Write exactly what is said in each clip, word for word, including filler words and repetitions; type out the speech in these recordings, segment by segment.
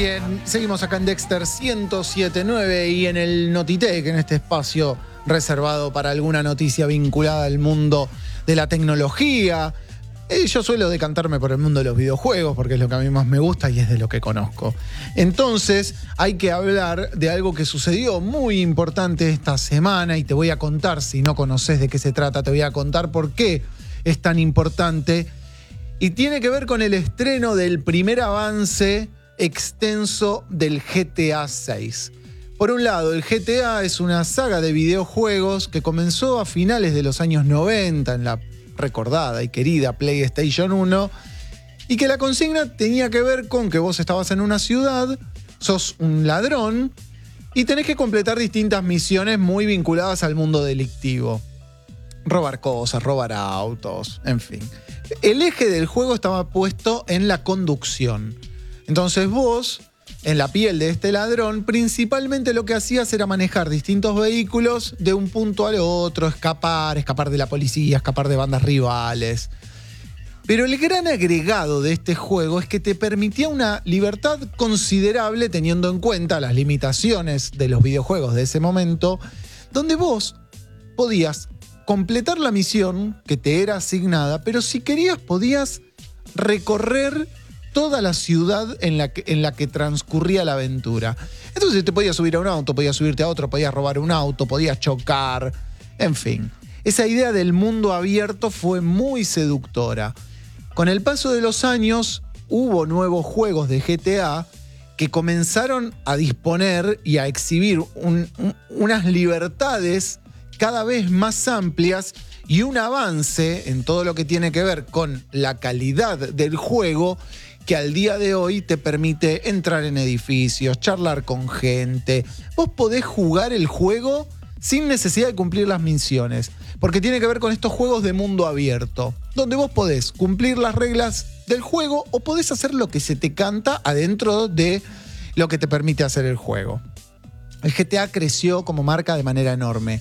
Bien, seguimos acá en Dexter ciento siete punto nueve y en el Notitec, en este espacio reservado para alguna noticia vinculada al mundo de la tecnología. Eh, yo suelo decantarme por el mundo de los videojuegos porque es lo que a mí más me gusta y es de lo que conozco. Entonces, hay que hablar de algo que sucedió muy importante esta semana y te voy a contar, si no conoces de qué se trata, te voy a contar por qué es tan importante. Y tiene que ver con el estreno del primer avance extenso del G T A seis. Por un lado, el G T A es una saga de videojuegos que comenzó a finales de los años noventa en la recordada y querida PlayStation uno y que la consigna tenía que ver con que vos estabas en una ciudad, sos un ladrón y tenés que completar distintas misiones muy vinculadas al mundo delictivo. Robar cosas, robar autos, en fin. El eje del juego estaba puesto en la conducción. Entonces vos, en la piel de este ladrón, principalmente lo que hacías era manejar distintos vehículos de un punto al otro, escapar, escapar de la policía, escapar de bandas rivales. Pero el gran agregado de este juego es que te permitía una libertad considerable teniendo en cuenta las limitaciones de los videojuegos de ese momento, donde vos podías completar la misión que te era asignada, pero si querías podías recorrer toda la ciudad en la, que, en la que transcurría la aventura. Entonces te podías subir a un auto, podías subirte a otro, podías robar un auto, podías chocar, en fin. Esa idea del mundo abierto fue muy seductora. Con el paso de los años hubo nuevos juegos de G T A que comenzaron a disponer y a exhibir un, un, unas libertades cada vez más amplias y un avance en todo lo que tiene que ver con la calidad del juego que al día de hoy te permite entrar en edificios, charlar con gente. Vos podés jugar el juego sin necesidad de cumplir las misiones, porque tiene que ver con estos juegos de mundo abierto, donde vos podés cumplir las reglas del juego o podés hacer lo que se te canta adentro de lo que te permite hacer el juego. El G T A creció como marca de manera enorme.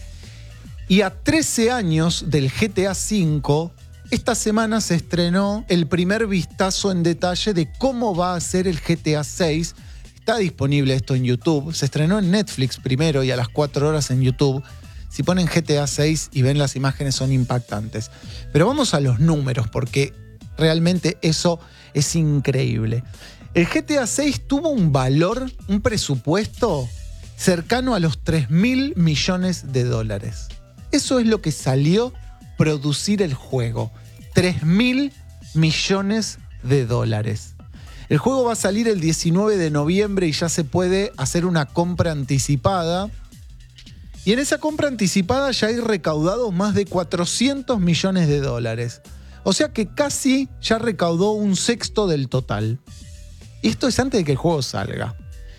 Y a trece años del G T A cinco, esta semana se estrenó el primer vistazo en detalle de cómo va a ser el G T A seis. Está disponible esto en YouTube. Se estrenó en Netflix primero y a las cuatro horas en YouTube. Si ponen G T A seis y ven las imágenes son impactantes. Pero vamos a los números porque realmente eso es increíble. El G T A seis tuvo un valor, un presupuesto cercano a los tres mil millones de dólares. Eso es lo que salió producir el juego. tres mil millones de dólares. El juego va a salir el diecinueve de noviembre y ya se puede hacer una compra anticipada. Y en esa compra anticipada ya hay recaudado más de cuatrocientos millones de dólares. O sea que casi ya recaudó un sexto del total. Y esto es antes de que el juego salga.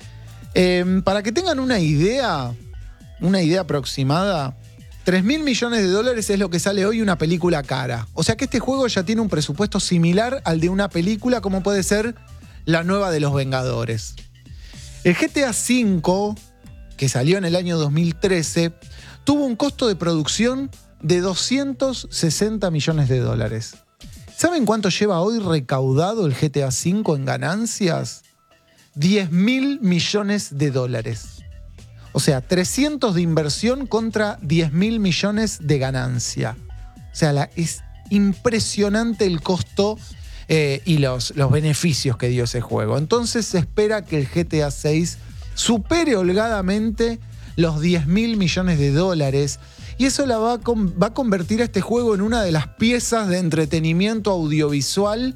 Eh, para que tengan una idea, una idea aproximada, tres mil millones de dólares es lo que sale hoy una película cara. O sea que este juego ya tiene un presupuesto similar al de una película como puede ser la nueva de los Vengadores. El G T A cinco, que salió en el año dos mil trece, tuvo un costo de producción de doscientos sesenta millones de dólares. ¿Saben cuánto lleva hoy recaudado el G T A cinco en ganancias? diez mil millones de dólares. O sea, trescientos de inversión contra diez mil millones de ganancia. O sea, la, es impresionante el costo eh, y los, los beneficios que dio ese juego. Entonces se espera que el G T A seis supere holgadamente los diez mil millones de dólares y eso la va a, va a convertir a este juego en una de las piezas de entretenimiento audiovisual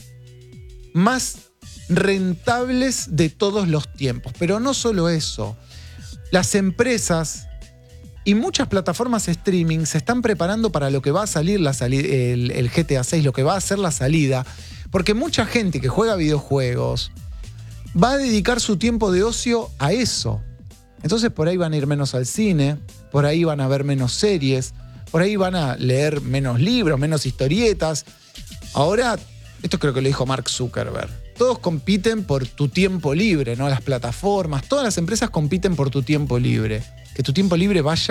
más rentables de todos los tiempos. Pero no solo eso. Las empresas y muchas plataformas streaming se están preparando para lo que va a salir la sali- el, el G T A seis, lo que va a ser la salida, porque mucha gente que juega videojuegos va a dedicar su tiempo de ocio a eso. Entonces por ahí van a ir menos al cine, por ahí van a ver menos series, por ahí van a leer menos libros, menos historietas. Ahora, esto creo que lo dijo Mark Zuckerberg. Todos compiten por tu tiempo libre, ¿no? Las plataformas, todas las empresas compiten por tu tiempo libre. Que tu tiempo libre vaya